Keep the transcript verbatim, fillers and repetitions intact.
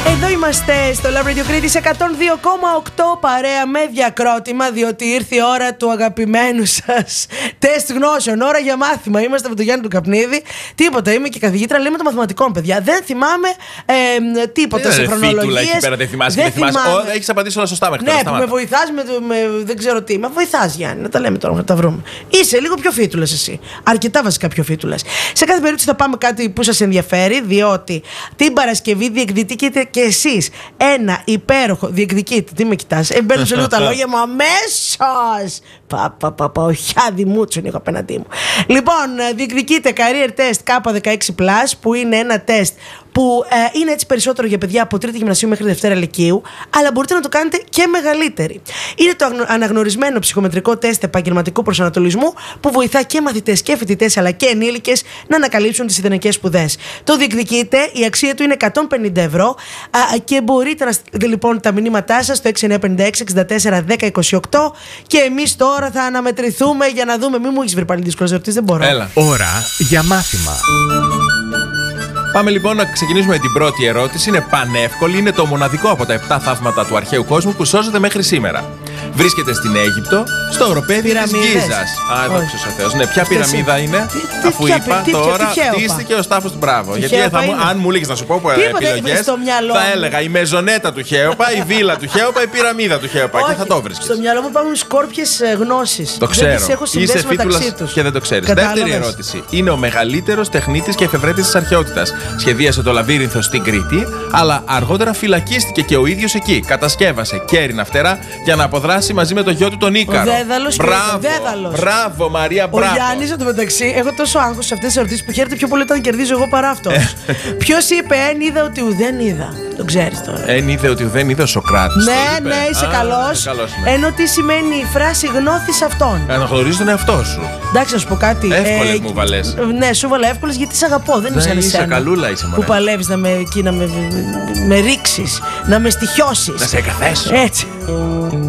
Εδώ είμαστε στο Love Radio Κρήτης εκατόν δύο κόμμα οκτώ, παρέα με διακρότημα, διότι ήρθε η ώρα του αγαπημένου σας τεστ γνώσεων. Ώρα για μάθημα. Είμαστε με τον Γιάννη του Καπνίδη. Τίποτα, είμαι και καθηγήτρα, λέμε των μαθηματικών, παιδιά. Δεν θυμάμαι ε, τίποτα σε χρονολογίες. Δεν θυμάσαι. Δεν θυμάσαι. Έχεις απαντήσει όλα σωστά μέχρι τώρα. Ναι, που με βοηθάς με, με δεν ξέρω τι. Με βοηθάς, Γιάννη, να τα λέμε τώρα, να τα βρούμε. Είσαι λίγο πιο φίτουλας εσύ. Αρκετά βασικά πιο φίτουλας. Σε κάθε περίπτωση θα πάμε κάτι που σας ενδιαφέρει, διότι την Παρασκευή διεκδικείτε και εσείς ένα υπέροχο. Διεκδικείτε, τι με κοιτάς, εμπέλεψε λίγο τα λόγια μου αμέσως. Πα, πα, πα, πα, ο Χιάδη Μούτσον έχω απέναντί μου. Λοιπόν, διεκδικείτε Career Test κέι δεκαέξι plus, που είναι ένα τεστ που ε, είναι έτσι περισσότερο για παιδιά από τρίτη γυμνασίου μέχρι δευτέρα λυκείου, αλλά μπορείτε να το κάνετε και μεγαλύτεροι. Είναι το αναγνωρισμένο ψυχομετρικό τεστ επαγγελματικού προσανατολισμού που βοηθά και μαθητές και φοιτητές αλλά και ενήλικες να ανακαλύψουν τις ιδανικές σπουδές. Το διεκδικείτε, η αξία του είναι εκατόν πενήντα ευρώ α, και μπορείτε να στείλετε λοιπόν τα μηνύματά σας στο έξι εννιά πέντε έξι εξήντα τέσσερα δέκα είκοσι οκτώ και εμείς τώρα θα αναμετρηθούμε για να δούμε. Μην μου έχεις βρει πάλι δύσκολο ερωτήσεις, δεν μπορώ. Έλα. Ώρα για μάθημα. Πάμε λοιπόν να ξεκινήσουμε με την πρώτη ερώτηση. Είναι πανεύκολη. Είναι το μοναδικό από τα επτά θαύματα του αρχαίου κόσμου που σώζεται μέχρι σήμερα. Βρίσκεται στην Αίγυπτο, στο οροπέδι της Γκίζας. Α, δόξα ο Θεός. Ναι, ποια πυραμίδα είναι, τι, αφού τι, είπα τι, τώρα, χτίστηκε ο Στάφος του Μπράβο. Γιατί θα μου, αν μου έλεγες να σου πω επιλογές, θα έλεγα η μεζονέτα του Χέοπα, η βίλα του Χέοπα, η πυραμίδα του Χέοπα. Και θα το βρίσκεις. Στο μυαλό μου υπάρχουν σκόρπιες γνώσεις. Το ξέρω. Είσαι φίτουλας και δεν το ξέρεις. Δεύτερη ερώτηση. Είναι ο μεγαλύτερος τεχνίτης και εφευρέτης της αρχαιότητας. Σχεδίασε το λαβύρινθο στην Κρήτη, αλλά αργότερα φυλακίστηκε και ο ίδιος εκεί. Κατασκεύασε κέρινα φτερά για να αποδράσει μαζί με το γιο του τον Ίκαρο. Ο Δέδαλος. Μπράβο, Δέδαλος. Μπράβο, Μαρία, μπράβο. Ο Γιάννης, εν τω μεταξύ, έχω τόσο άγχος σε αυτές τις ερωτήσεις που χαίρεται πιο πολύ όταν κερδίζω εγώ παρά αυτός. Ποιος είπε, εν είδα ότι ουδέν είδα. Το ξέρεις τώρα. Εν είδε ότι ουδέν είδε ο Σοκράτης. Ναι, ναι, είσαι καλός. Ναι. Ενώ τι σημαίνει η φράση γνώθης αυτόν. Αναγνωρίζει τον εαυτό σου. Εντάξει, να σου πω κάτι. Εύκολες ε, μου βαλές. Ναι, σου βάλα εύκολες γιατί σε αγαπώ. Δεν είσαι είσαι καλούλα, είσαι μωρέ. Που παλεύεις να με, εκεί, να με, με ρίξεις, να με στοιχιώσεις. Να σε εκαθέσω. Έτσι.